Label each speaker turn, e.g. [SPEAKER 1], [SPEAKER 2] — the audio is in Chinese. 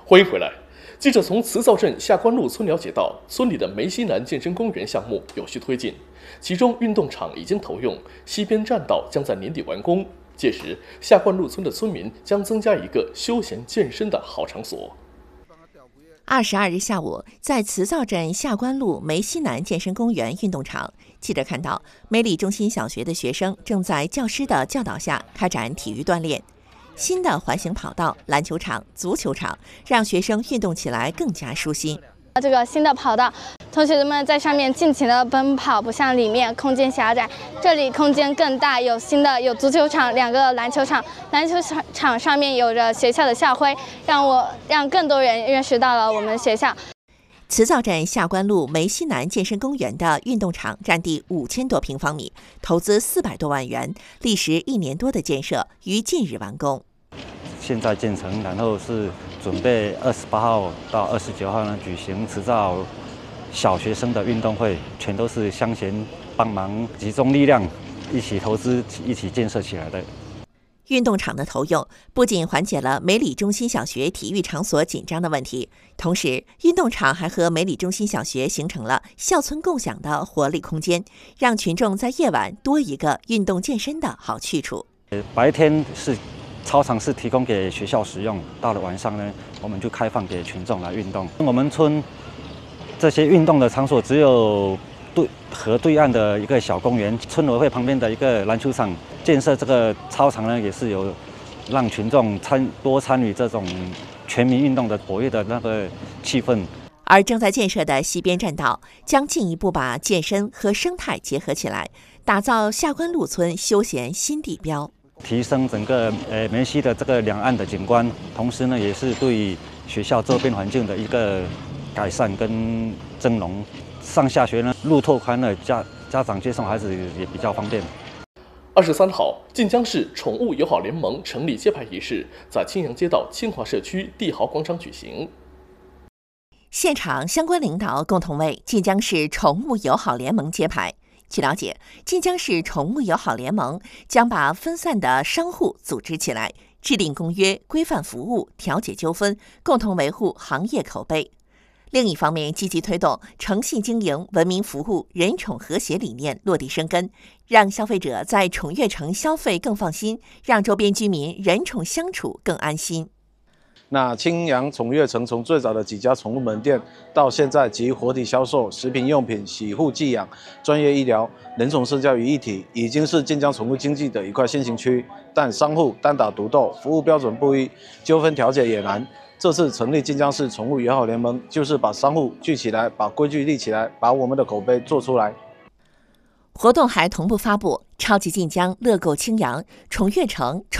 [SPEAKER 1] 欢迎回来。记者从慈灶镇下关路村了解到，村里的梅西南健身公园项目有序推进，其中运动场已经投用，西边栈道将在年底完工。届时，下关路村的村民将增加一个休闲健身的好场所。
[SPEAKER 2] 22日下午，在慈灶镇下关路梅西南健身公园运动场，记者看到梅里中心小学的学生正在教师的教导下开展体育锻炼。新的环形跑道、篮球场、足球场，让学生运动起来更加舒心。
[SPEAKER 3] 这个新的跑道，同学们在上面尽情的奔跑，不像里面空间狭窄，这里空间更大。有有足球场、2个篮球场，篮球场上面有着学校的校徽，让更多人认识到了我们学校。
[SPEAKER 2] 慈灶镇下关路梅西南健身公园的运动场占地5000多平方米，投资400多万元，历时1年多的建设，于近日完工。
[SPEAKER 4] 现在建成，然后是准备28号到29号呢举行慈灶小学生的运动会，全都是乡贤帮忙集中力量，一起投资、一起建设起来的。
[SPEAKER 2] 运动场的投用不仅缓解了梅里中心小学体育场所紧张的问题，同时运动场还和梅里中心小学形成了校村共享的活力空间，让群众在夜晚多一个运动健身的好去处。
[SPEAKER 4] 白天是操场是提供给学校使用，到了晚上呢，我们就开放给群众来运动。我们村这些运动的场所只有河对岸的一个小公园，村委会旁边的一个篮球场建设这个操场呢，也是有让群众多参与这种全民运动的活跃的那个气氛。
[SPEAKER 2] 而正在建设的西边栈道将进一步把健身和生态结合起来，打造下关路村休闲新地标，
[SPEAKER 4] 提升整个梅西的这个两岸的景观，同时呢，也是对学校周边环境的一个改善跟增容。上下学呢，路拓宽了，家长接送孩子也比较方便。
[SPEAKER 1] 23号，晋江市宠物友好联盟成立揭牌仪式在青阳街道清华社区帝豪广场举行。
[SPEAKER 2] 现场相关领导共同为晋江市宠物友好联盟揭牌。据了解，晋江市宠物友好联盟将把分散的商户组织起来，制定公约，规范服务，调解纠纷，共同维护行业口碑。另一方面，积极推动诚信经营、文明服务、人宠和谐理念落地生根，让消费者在宠悦城消费更放心，让周边居民人宠相处更安心。
[SPEAKER 5] 那青阳宠悦城从最早的几家宠物门店，到现在集活体销售、食品用品、洗护寄养、专业医疗、人宠社交于一体，已经是晋江宠物经济的一块先行区。但商户单打独斗，服务标准不一，纠纷调解也难。这次成立晋江市宠物友好联盟，就是把商户聚起来，把规矩立起来，把我们的口碑做出来。
[SPEAKER 2] 活动还同步发布超级晋江乐购青阳、宠悦城